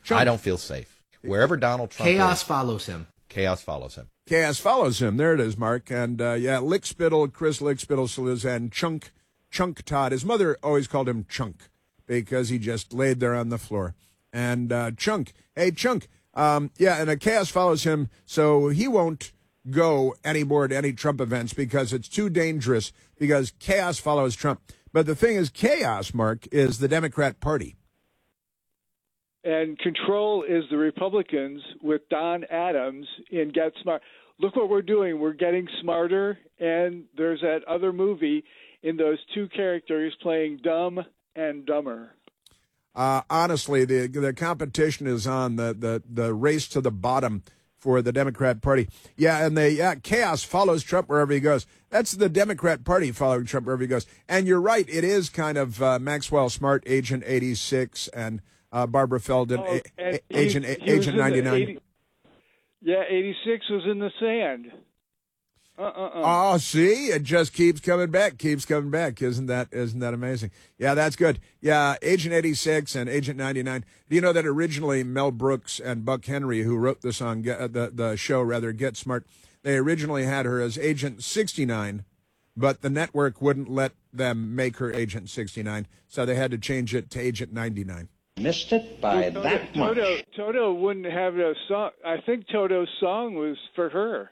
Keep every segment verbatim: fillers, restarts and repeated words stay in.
Chunk. I don't feel safe. Wherever Donald Trump Chaos is, follows him. chaos follows him. Chaos follows him. There it is, Mark. And, uh, yeah, Lickspittle, Chris Lickspittle, and Chunk, Chunk Todd. His mother always called him Chunk because he just laid there on the floor. And uh, Chunk, hey, Chunk, um, yeah, and a chaos follows him, so he won't go anymore to any Trump events because it's too dangerous because chaos follows Trump. But the thing is, chaos, Mark, is the Democrat Party. And control is the Republicans with Don Adams in Get Smart. Look what we're doing. We're getting smarter, and there's that other movie in those two characters playing Dumb and Dumber. Uh, honestly, the the competition is on, the, the, the race to the bottom for the Democrat Party. Yeah, and the yeah, chaos follows Trump wherever he goes. That's the Democrat Party following Trump wherever he goes. And you're right, it is kind of uh, Maxwell Smart, Agent eighty-six, and uh, Barbara Feldon, Oh, a, and a, Agent he- he was Agent in the ninety-nine. eighty Yeah, eighty-six was in the sand. Uh-uh-uh. Oh, see, it just keeps coming back, keeps coming back. Isn't that isn't that amazing? Yeah, that's good. Yeah, Agent eighty-six and Agent ninety-nine. Do you know that originally Mel Brooks and Buck Henry, who wrote the song, Get- the the show rather, Get Smart, they originally had her as Agent sixty-nine, but the network wouldn't let them make her Agent sixty-nine, so they had to change it to Agent ninety-nine. Missed it by Toto, that much. Toto, Toto wouldn't have a song. I think Toto's song was for her.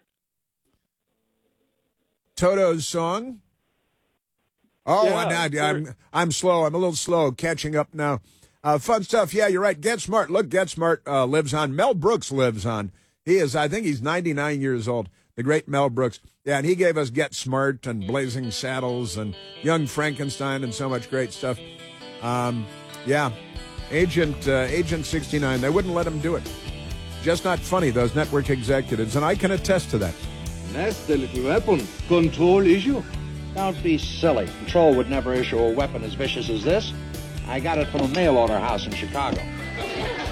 Toto's song? Oh, Yeah, and I, I'm I'm slow. I'm a little slow catching up now. Uh, fun stuff. Yeah, you're right. Get Smart. Look, Get Smart uh, lives on. Mel Brooks lives on. He is, I think he's ninety-nine years old. The great Mel Brooks. Yeah, and he gave us Get Smart and Blazing Saddles and Young Frankenstein and so much great stuff. Um, yeah, Agent uh, Agent sixty-nine. They wouldn't let him do it. Just not funny, those network executives, and I can attest to that. That's the little weapon. Control issue. Don't be silly. Control would never issue a weapon as vicious as this. I got it from a mail order house in Chicago.